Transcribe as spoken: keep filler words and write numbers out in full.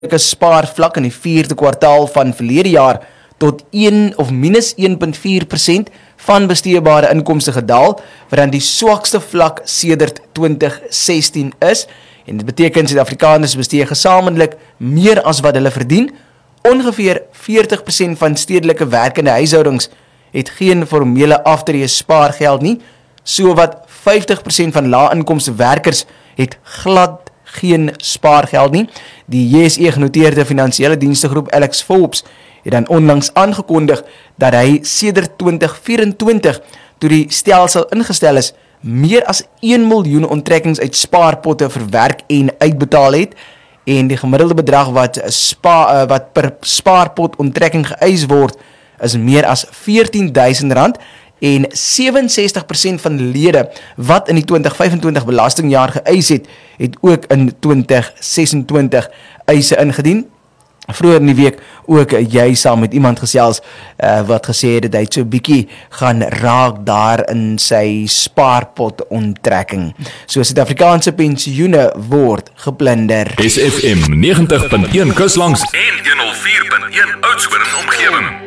spaarvlak in die vierde kwartaal van verlede jaar tot een of minus een komma vier persent van besteedbare inkomste gedaal, wat dan die swakste vlak sedert twintig sestien is. En dit beteken Suid-Afrikaners bestee gesamentlik meer as wat hulle verdien. Ongeveer veertig persent van stedelike werkende huishoudings het geen formele aftrede spaargeld nie, so wat vyftig persent van lae-inkomste werkers het glad geen spaargeld nie. Die J S E genoteerde finansiële dienstegroep Alex Forbes het dan onlangs aangekondig dat hy sedert twintig vyf-en-twintig, toe die stelsel ingestel is, meer as een miljoen onttrekkings uit spaarpotte verwerk en uitbetaal het, en die gemiddelde bedrag wat, spa, wat per spaarpot onttrekking geëis word, is meer as veertien duisend rand, en ses agt ses persent van lede wat in die twintig vyf-en-twintig belastingjaar geëis het, het ook in twintig ses-en-twintig eise ingedien. Vroeger in die week ook jy saam met iemand gesels uh, wat gesê het dat hy so bietjie gaan raak daar in sy spaarpot onttrekking. So Suid-Afrikaanse pensioene word geplunder. S F M negentig punt een Kuslangs en honderd vier punt een Oudtshoorn omgewing.